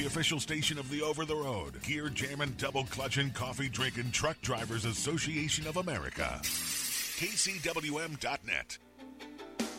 the official station of the Over the Road, Gear Jammin', Double Clutchin', Coffee Drinkin' Truck Drivers Association of America. KCWM.net.